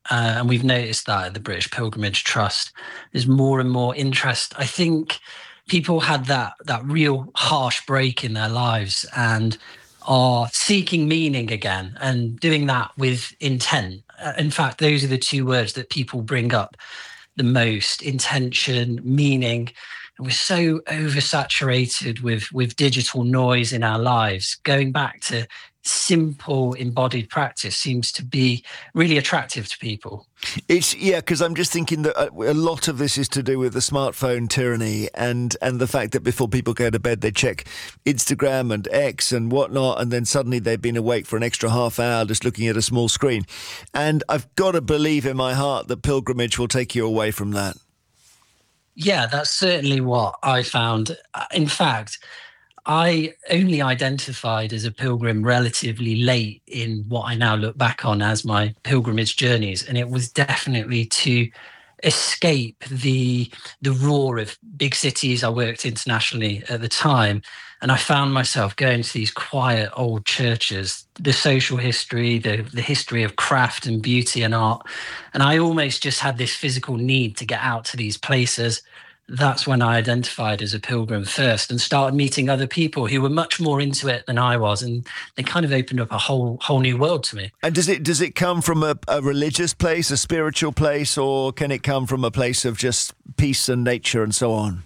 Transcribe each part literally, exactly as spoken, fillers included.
Uh, and we've noticed that at the British Pilgrimage Trust, there's more and more interest. I think people had that that real harsh break in their lives and are seeking meaning again and doing that with intent. Uh, In fact, those are the two words that people bring up the most: intention, meaning. And we're so oversaturated with with digital noise in our lives. Going back to simple embodied practice seems to be really attractive to people. It's yeah, because I'm just thinking that a a lot of this is to do with the smartphone tyranny and and the fact that before people go to bed they check Instagram and X and whatnot, and then suddenly they've been awake for an extra half hour just looking at a small screen. And I've got to believe in my heart that pilgrimage will take you away from that. Yeah, that's certainly what I found. Uh, In fact, I only identified as a pilgrim relatively late in what I now look back on as my pilgrimage journeys. And it was definitely to escape the the roar of big cities. I worked internationally at the time, and I found myself going to these quiet old churches, the social history, the the history of craft and beauty and art. And I almost just had this physical need to get out to these places. That's when I identified as a pilgrim first and started meeting other people who were much more into it than I was. And they kind of opened up a whole whole new world to me. And does it does it come from a, a religious place, a spiritual place, or can it come from a place of just peace and nature and so on?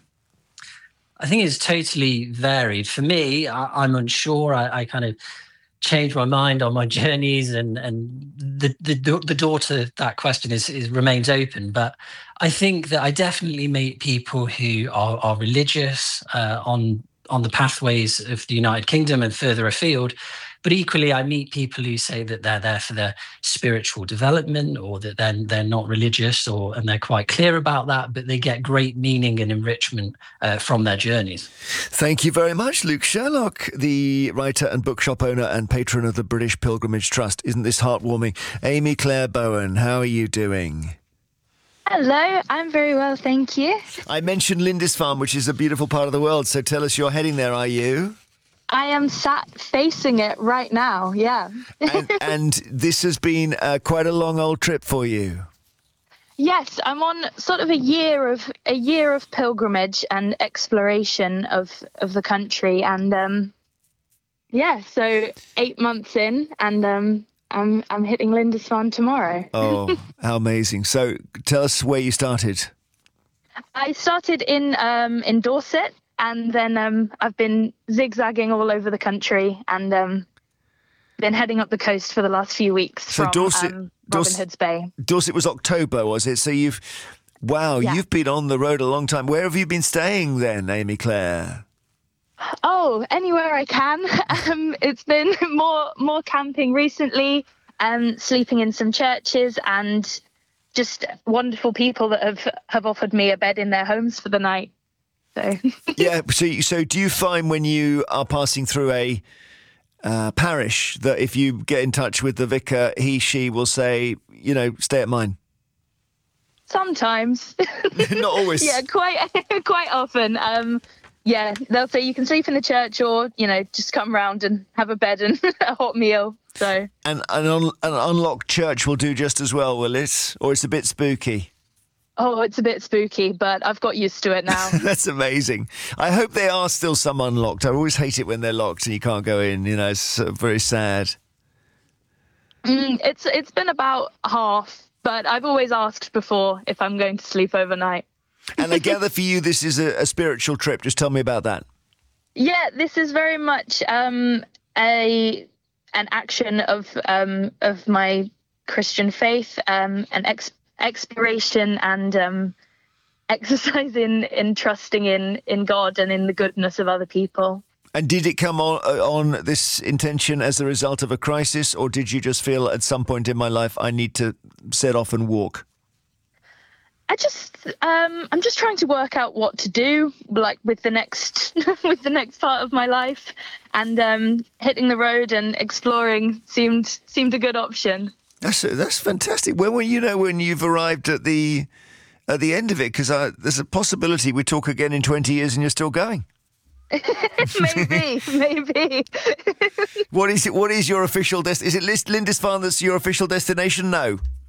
I think it's totally varied. For me, I, I'm unsure. I, I kind of changed my mind on my journeys, and and the the, do- the door to that question is, is remains open. But I think that I definitely meet people who are, are religious uh, on on the pathways of the United Kingdom and further afield. But equally, I meet people who say that they're there for their spiritual development, or that then they're not religious, or and they're quite clear about that, but they get great meaning and enrichment uh, from their journeys. Thank you very much, Luke Sherlock, the writer and bookshop owner and patron of the British Pilgrimage Trust. Isn't this heartwarming? Amy Claire Bowen, how are you doing? Hello, I'm very well, thank you. I mentioned Lindisfarne, which is a beautiful part of the world, so tell us you're heading there, are you? I am sat facing it right now, yeah. and, and this has been uh, quite a long old trip for you. Yes, I'm on sort of a year of a year of pilgrimage and exploration of of the country, and um, yeah, so eight months in, and um, I'm I'm hitting Lindisfarne tomorrow. Oh, how amazing! So tell us where you started. I started in um, in Dorset. And then um, I've been zigzagging all over the country, and um, been heading up the coast for the last few weeks So from Dorset, um, Robin Dorset, Hood's Bay. Dorset was October, was it? So you've, wow, Yeah. you've been on the road a long time. Where have you been staying then, Amy Claire? Oh, anywhere I can. um, it's been more more camping recently, um, sleeping in some churches, and just wonderful people that have, have offered me a bed in their homes for the night. So. Yeah, so you- so do you find when you are passing through a uh, parish that if you get in touch with the vicar, he, she will say, you know, stay at mine? Sometimes. Not always. Yeah, quite quite often. Um, yeah, they'll say you can sleep in the church, or you know, just come round and have a bed and a hot meal. So. And an, un- an unlocked church will do just as well, will it? Or it's a bit spooky? Oh, it's a bit spooky, but I've got used to it now. That's amazing. I hope they are still some unlocked. I always hate it when they're locked and you can't go in. You know, it's uh, very sad. Mm, it's it's been about half, but I've always asked before if I'm going to sleep overnight. And I gather for you, this is a, a spiritual trip. Just tell me about that. Yeah, this is very much um, a an action of um, of my Christian faith, um, an ex- exploration and um, exercise in, in trusting in, in God and in the goodness of other people. And did it come on, uh, on this intention as a result of a crisis, or did you just feel at some point in my life I need to set off and walk? I just, um, I'm just trying to work out what to do, like with the next, with the next part of my life, and um, hitting the road and exploring seemed seemed a good option. That's that's fantastic. When will you know when you've arrived at the at the end of it? Because there's a possibility we talk again in twenty years and you're still going. maybe, maybe. What is it? What is your official dest? Is it List- Lindisfarne that's your official destination? No.